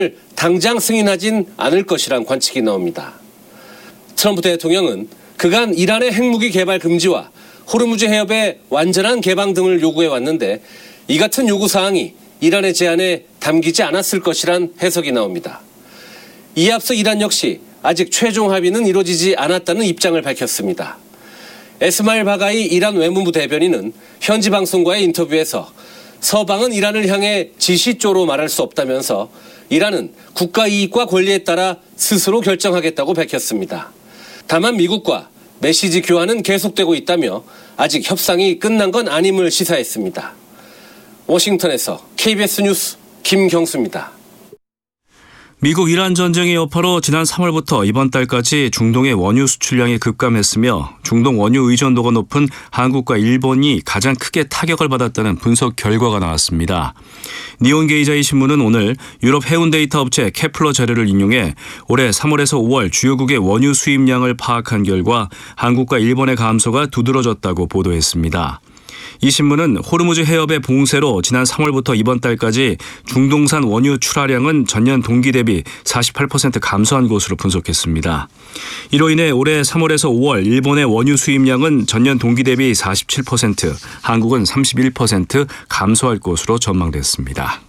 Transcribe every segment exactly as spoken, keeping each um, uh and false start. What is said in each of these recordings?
당장 승인하진 않을 것이란 관측이 나옵니다. 트럼프 대통령은 그간 이란의 핵무기 개발 금지와 호르무즈 해협의 완전한 개방 등을 요구해 왔는데 이 같은 요구사항이 이란의 제안에 담기지 않았을 것이란 해석이 나옵니다. 이에 앞서 이란 역시 아직 최종 합의는 이루어지지 않았다는 입장을 밝혔습니다. 에스마일 바가이 이란 외무부 대변인은 현지 방송과의 인터뷰에서 서방은 이란을 향해 지시조로 말할 수 없다면서 이란은 국가 이익과 권리에 따라 스스로 결정하겠다고 밝혔습니다. 다만 미국과 메시지 교환은 계속되고 있다며 아직 협상이 끝난 건 아님을 시사했습니다. 워싱턴에서 케이비에스 뉴스 김경수입니다. 미국 이란 전쟁의 여파로 지난 삼월부터 이번 달까지 중동의 원유 수출량이 급감했으며 중동 원유 의존도가 높은 한국과 일본이 가장 크게 타격을 받았다는 분석 결과가 나왔습니다. 니온게이자이 신문은 오늘 유럽 해운 데이터 업체 케플러 자료를 인용해 올해 삼월에서 오월 주요국의 원유 수입량을 파악한 결과 한국과 일본의 감소가 두드러졌다고 보도했습니다. 이 신문은 호르무즈 해협의 봉쇄로 지난 삼월부터 이번 달까지 중동산 원유 출하량은 전년 동기 대비 사십팔 퍼센트 감소한 것으로 분석했습니다. 이로 인해 올해 삼월에서 오월 일본의 원유 수입량은 전년 동기 대비 사십칠 퍼센트, 한국은 삼십일 퍼센트 감소할 것으로 전망됐습니다.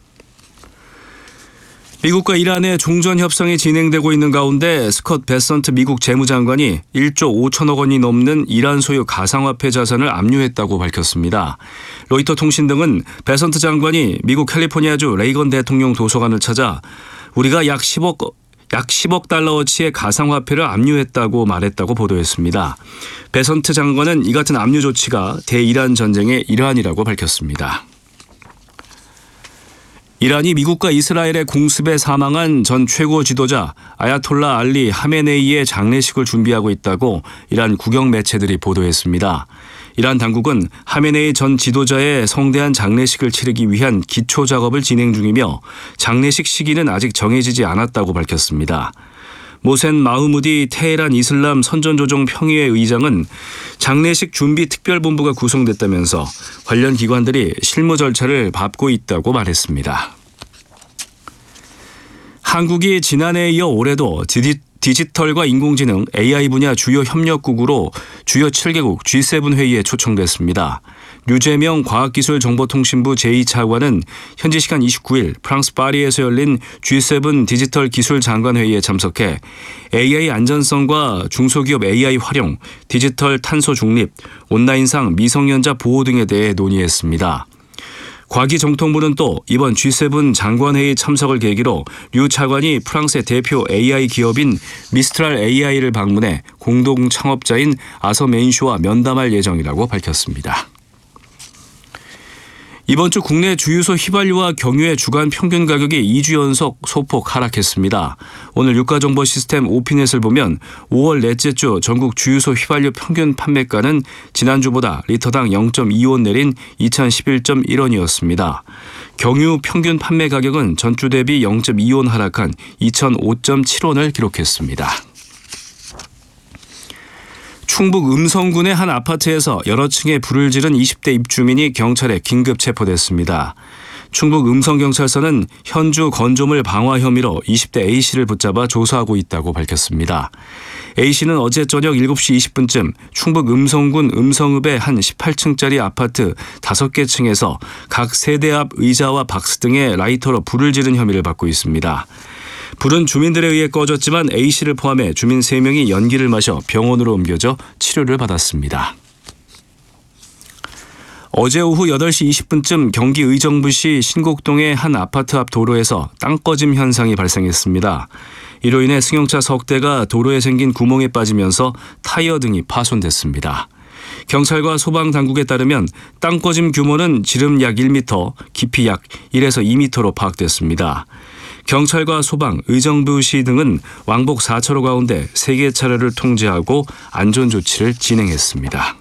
미국과 이란의 종전 협상이 진행되고 있는 가운데 스콧 베선트 미국 재무장관이 일조 오천억 원이 넘는 이란 소유 가상화폐 자산을 압류했다고 밝혔습니다. 로이터 통신 등은 베선트 장관이 미국 캘리포니아주 레이건 대통령 도서관을 찾아 우리가 약 십억, 약 십억 달러어치의 가상화폐를 압류했다고 말했다고 보도했습니다. 베선트 장관은 이 같은 압류 조치가 대이란 전쟁의 일환이라고 밝혔습니다. 이란이 미국과 이스라엘의 공습에 사망한 전 최고 지도자 아야톨라 알리 하메네이의 장례식을 준비하고 있다고 이란 국영 매체들이 보도했습니다. 이란 당국은 하메네이 전 지도자의 성대한 장례식을 치르기 위한 기초 작업을 진행 중이며 장례식 시기는 아직 정해지지 않았다고 밝혔습니다. 모센 마흐무디 테헤란 이슬람 선전조정 평의회 의장은 장례식 준비 특별본부가 구성됐다면서 관련 기관들이 실무 절차를 밟고 있다고 말했습니다. 한국이 지난해에 이어 올해도 디지, 디지털과 인공지능 에이아이 분야 주요 협력국으로 주요 칠 개국 지 세븐 회의에 초청됐습니다. 류재명 과학기술정보통신부 제이 차관은 현지 시간 이십구일 프랑스 파리에서 열린 지 세븐 디지털 기술 장관 회의에 참석해 에이아이 안전성과 중소기업 에이아이 활용, 디지털 탄소 중립, 온라인상 미성년자 보호 등에 대해 논의했습니다. 과기정통부는 또 이번 지 세븐 장관회의 참석을 계기로 류 차관이 프랑스의 대표 에이아이 기업인 미스트랄 에이아이를 방문해 공동 창업자인 아서 맨슈와 면담할 예정이라고 밝혔습니다. 이번 주 국내 주유소 휘발유와 경유의 주간 평균 가격이 이 주 연속 소폭 하락했습니다. 오늘 유가정보 시스템 오피넷을 보면 오월 넷째 주 전국 주유소 휘발유 평균 판매가는 지난주보다 리터당 영 점 이 원 내린 이천십일 점 일 원이었습니다. 경유 평균 판매 가격은 전주 대비 영 점 이 원 하락한 이천오 점 칠 원을 기록했습니다. 충북 음성군의 한 아파트에서 여러 층에 불을 지른 이십 대 입주민이 경찰에 긴급 체포됐습니다. 충북 음성경찰서는 현주 건조물 방화 혐의로 이십 대 A씨를 붙잡아 조사하고 있다고 밝혔습니다. A씨는 어제 저녁 일곱 시 이십 분쯤 충북 음성군 음성읍의 한 십팔 층짜리 아파트 다섯 개 층에서 각 세대 앞 의자와 박스 등에 라이터로 불을 지른 혐의를 받고 있습니다. 불은 주민들에 의해 꺼졌지만 A씨를 포함해 주민 세 명이 연기를 마셔 병원으로 옮겨져 치료를 받았습니다. 어제 오후 여덟 시 이십 분쯤 경기 의정부시 신곡동의 한 아파트 앞 도로에서 땅꺼짐 현상이 발생했습니다. 이로 인해 승용차 석 대가 도로에 생긴 구멍에 빠지면서 타이어 등이 파손됐습니다. 경찰과 소방당국에 따르면 땅꺼짐 규모는 지름 약 일 미터, 깊이 약 일에서 이 미터로 파악됐습니다. 경찰과 소방, 의정부시 등은 왕복 사 차로 가운데 세 개 차로를 통제하고 안전조치를 진행했습니다.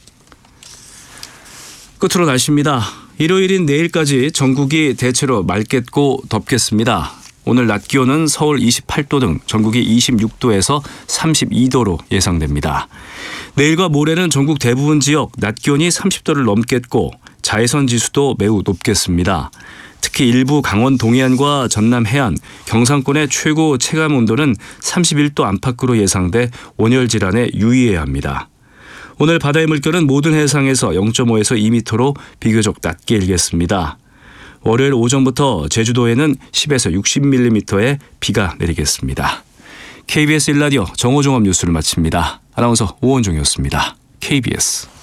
끝으로 날씨입니다. 일요일인 내일까지 전국이 대체로 맑겠고 덥겠습니다. 오늘 낮 기온은 서울 이십팔 도 등 전국이 이십육 도에서 삼십이 도로 예상됩니다. 내일과 모레는 전국 대부분 지역 낮 기온이 삼십 도를 넘겠고 자외선 지수도 매우 높겠습니다. 특히 일부 강원 동해안과 전남 해안, 경상권의 최고 체감 온도는 삼십일 도 안팎으로 예상돼 온열 질환에 유의해야 합니다. 오늘 바다의 물결은 모든 해상에서 영 점 오에서 이 미터로 비교적 낮게 일겠습니다. 월요일 오전부터 제주도에는 십에서 육십 밀리미터의 비가 내리겠습니다. 케이비에스 일 라디오 정오종합 뉴스를 마칩니다. 아나운서 오원종이었습니다. 케이비에스